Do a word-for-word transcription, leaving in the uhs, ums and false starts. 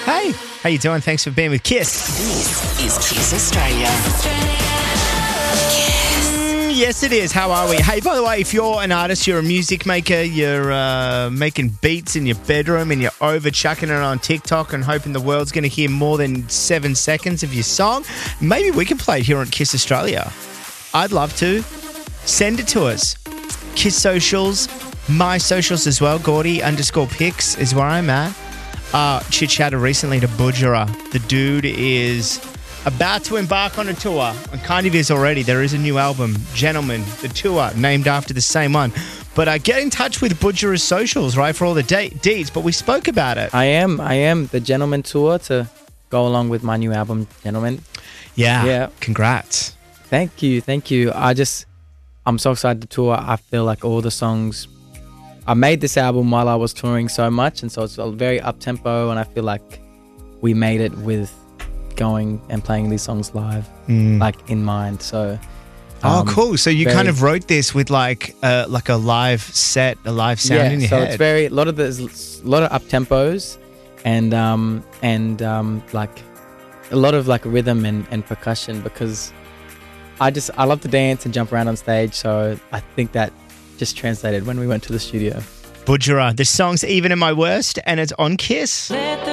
Hey, how you doing? Thanks for being with Kiss. This is Kiss Australia. Mm, yes, it is. How are we? Hey, by the way, if you're an artist, you're a music maker, you're uh, making beats in your bedroom and you're over chucking it on TikTok and hoping the world's going to hear more than seven seconds of your song, maybe we can play it here on Kiss Australia. I'd love to. Send it to us. Kiss socials, my socials as well. Gordy underscore pics is where I'm at. Uh, chit-chatted recently to Budjera. The dude is about to embark on a tour, and kind of is already. There is a new album, Gentlemen, the tour, named after the same one. But uh, get in touch with Budjera's socials, right, for all the de- deeds. But we spoke about it. I am. I am. The Gentlemen tour to go along with my new album, Gentlemen. Yeah. Yeah. Congrats. Thank you. Thank you. I just, I'm so excited to tour. I feel like all the songs, I made this album while I was touring so much, and so it's a very up-tempo, and I feel like we made it with going and playing these songs live, Mm. like in mind. So, Oh, um, cool. So you very- kind of wrote this with like uh, like a live set, a live sound yeah, in your so head. it's very a lot of there's a lot of up tempos, and um and um like a lot of like rhythm and, and percussion, because I just I love to dance and jump around on stage. So I think that just translated when we went to the studio. Budjera. This song's Even in My Worst, and it's on Kiss. Let the